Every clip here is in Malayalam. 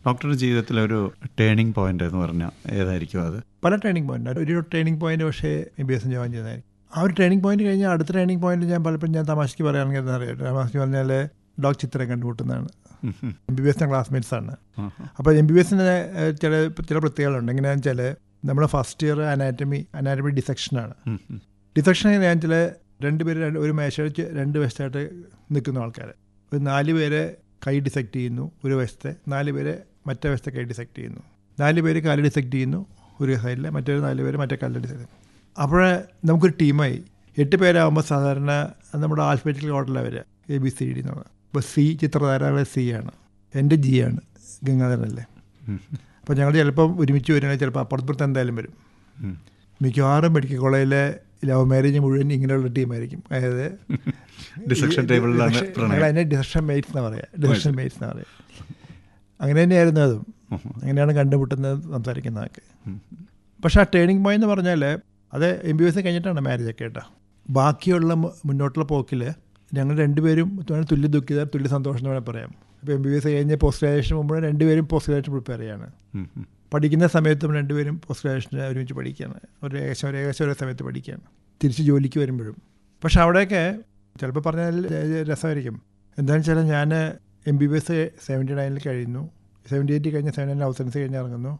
ഡോക്ടറുടെ ജീവിതത്തിലൊരു ടേണിംഗ് പോയിന്റ് എന്ന് പറഞ്ഞാൽ ഏതായിരിക്കും അത്? പല ട്രെയിനിങ് പോയിന്റ്. ഒരു ട്രെയിനിങ് പോയിന്റ് പക്ഷേ MBBS ജോയിൻ ചെയ്തായിരിക്കും. ആ ഒരു ട്രെയിനിങ് പോയിന്റ് കഴിഞ്ഞാൽ അടുത്ത ട്രെയിനിങ് പോയിന്റ് ഞാൻ പലപ്പോഴും ഞാൻ തമാശയ്ക്ക് പറയുകയാണെങ്കിൽ എന്താ പറയുക, തമാശയ്ക്ക് പറഞ്ഞാൽ ഡോക്ടർ ചിത്രം കണ്ടുമുട്ടുന്നതാണ്. MBBS ക്ലാസ്മേറ്റ്സ് ആണ്. അപ്പോൾ MBBS ചില പ്രത്യേകതകളുണ്ട്. എങ്ങനെയാണെന്ന് വെച്ചാൽ നമ്മുടെ ഫസ്റ്റ് ഇയർ അനാറ്റമി ഡിസെക്ഷനാണ്. ഡിസെക്ഷൻ എങ്ങനെയാണെന്ന് വെച്ചാൽ രണ്ടുപേര് ഒരു മേശയ്ക്ക് രണ്ട് വശത്തായിട്ട് നിൽക്കുന്ന ആൾക്കാർ. ഒരു 4 പേര് കൈ ഡിസെക്റ്റ് ചെയ്യുന്നു ഒരു വശത്തെ, 4 പേര് മറ്റേ വശത്തെ കൈ ഡിസെക്റ്റ് ചെയ്യുന്നു, 4 പേര് കാല് ഡിസെക്റ്റ് ചെയ്യുന്നു ഒരു സൈഡിൽ, മറ്റൊരു 4 പേര് മറ്റേ കാലിൽ ഡിസെക്റ്റ് ചെയ്യുന്നു. അപ്പോൾ നമുക്കൊരു ടീമായി 8 പേരാകുമ്പോൾ സാധാരണ നമ്മുടെ ആൽഫബറ്റിക്കൽ ഓർഡറിലാണ് വരിക, ABCD എന്നുള്ളത്. ഇപ്പോൾ C ചിത്രധാരകളെ C ആണ്, എൻ്റെ G ആണ്, ഗംഗാധരനല്ലേ. അപ്പോൾ ഞങ്ങൾ ചിലപ്പം ഒരുമിച്ച് വരികയാണെങ്കിൽ ചിലപ്പോൾ അപ്പുറത്ത് എന്തായാലും വരും. മിക്കവാറും മെഡിക്കൽ കോളേജിലെ ലവ് മാരേജ് മുഴുവൻ ഇങ്ങനെയുള്ള ടീമായിരിക്കും. അതായത് ഡിസെക്ഷൻ ടേബിളിലാണ് അതിനെ ഡിസെക്ഷൻ മേറ്റ്സ് എന്നാണ് പറയുക, ഡിസെക്ഷൻ മേറ്റ്സ് എന്നാണ് പറയുക. അങ്ങനെ തന്നെയായിരുന്നു അതും. അങ്ങനെയാണ് കണ്ടുമുട്ടുന്നത്, സംസാരിക്കുന്നതൊക്കെ. പക്ഷേ ആ ട്രെയിനിങ് പോയിന്റ് എന്ന് പറഞ്ഞാൽ അത് MBBS കഴിഞ്ഞിട്ടാണ് മാരേജൊക്കെ കേട്ടോ. ബാക്കിയുള്ള മുന്നോട്ടുള്ള പോക്കിൽ ഞങ്ങൾ രണ്ടുപേരും തുല്യ ദുഃഖിതർ തുല്യ സന്തോഷം എന്ന് വേണമെങ്കിൽ പറയാം. ഇപ്പോൾ MBBS കഴിഞ്ഞ് പോസ്റ്റ് ഗ്രാജുവേഷൻ മുമ്പ് രണ്ടുപേരും പോസ്റ്റ് ഗ്രാജുവേഷൻ പ്രിപ്പയർ ചെയ്യാണ്. പഠിക്കുന്ന സമയത്തും രണ്ടുപേരും പോസ്റ്റ് ഗ്രാജുവേഷന് ഒരുമിച്ച് പഠിക്കുകയാണ്. ഏകദേശം ഒരേ സമയത്ത് പഠിക്കുകയാണ്, തിരിച്ച് ജോലിക്ക് വരുമ്പോഴും. പക്ഷെ അവിടെയൊക്കെ ചിലപ്പോൾ പറഞ്ഞാൽ രസമായിരിക്കും. എന്താണെന്ന് വെച്ചാൽ ഞാൻ MBBS 79 കഴിയുന്നു, 78 കഴിഞ്ഞ് 79 അവസരൻസ് കഴിഞ്ഞ് ഇറങ്ങുന്നു.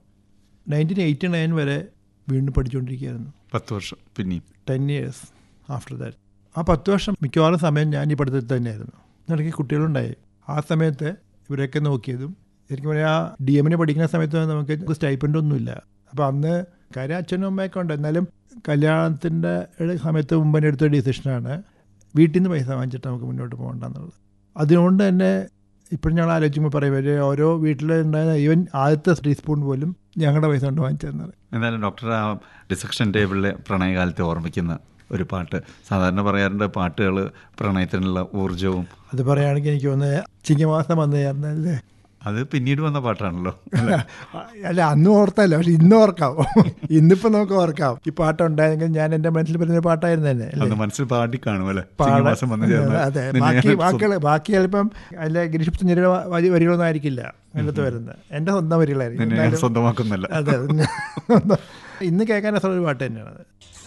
1989 വരെ വീണ്ടും പഠിച്ചുകൊണ്ടിരിക്കുകയായിരുന്നു. 10 വർഷം പിന്നെയും 10 years ആഫ്റ്റർ ദാറ്റ്. ആ 10 വർഷം മിക്കവാറും സമയം ഞാൻ ഈ പഠിത്തത്തിൽ തന്നെയായിരുന്നു. ഇടയ്ക്ക് കുട്ടികളുണ്ടായി. ആ സമയത്ത് ഇവരൊക്കെ നോക്കിയതും ശരിക്കും പറയാം, DMന് പഠിക്കുന്ന സമയത്ത് നമുക്ക് സ്റ്റൈപ്പൻഡൊന്നുമില്ല. അപ്പോൾ അന്ന് കാര്യം അച്ഛനും അമ്മയൊക്കെ ഉണ്ട്. എന്നാലും കല്യാണത്തിൻ്റെ സമയത്ത് മുമ്പേ എടുത്ത ഡിസിഷനാണ് വീട്ടിൽ നിന്ന് പൈസ വാങ്ങിച്ചിട്ട് നമുക്ക് മുന്നോട്ട് പോകണ്ടെന്നുള്ളത്. അതുകൊണ്ട് തന്നെ ഇപ്പോഴും ഞങ്ങൾ ആലോചിക്കുമ്പോൾ പറയും, ഓരോ വീട്ടിലുണ്ടായിരുന്ന ഈവൻ ആദ്യത്തെ ടീസ്പൂൺ പോലും ഞങ്ങളുടെ പൈസ കൊണ്ട് വാങ്ങിച്ചതെന്നത്. എന്തായാലും ഡോക്ടർ ആ ഡിസെക്ഷൻ ടേബിളിലെ പ്രണയകാലത്തെ ഓർമ്മിക്കുന്ന ഒരു പാട്ട് സാധാരണ പറയാറുണ്ട്, പാട്ടുകൾ പ്രണയത്തിനുള്ള ഊർജവും. അത് പറയുകയാണെങ്കിൽ എനിക്ക് തോന്നുന്നത് ചിങ്ങമാസം വന്നു ചേർന്നല്ലേ, അത് പിന്നീട് വന്ന പാട്ടാണല്ലോ. അല്ല അന്ന് ഓർത്തല്ലോ, പക്ഷെ ഇന്ന് ഓർക്കാം. ഇന്നിപ്പോൾ നമുക്ക് ഓർക്കാം. ഈ പാട്ടുണ്ടായെങ്കിൽ ഞാൻ എൻ്റെ മനസ്സിൽ പറയുന്ന പാട്ടായിരുന്നു തന്നെ. മനസ്സിൽ പാടി കാണുമല്ലേ. അതെ, ബാക്കി ചിലപ്പം അല്ല ഗിരീഷ് വരികളൊന്നും ആയിരിക്കില്ല അതിനകത്ത് വരുന്നത്, എൻ്റെ സ്വന്തം വരികളായിരിക്കും. സ്വന്തമാക്കുന്നല്ല. അതെ, ഇന്ന് കേൾക്കാൻ രസമുള്ള ഒരു പാട്ട് തന്നെയാണ് അത്.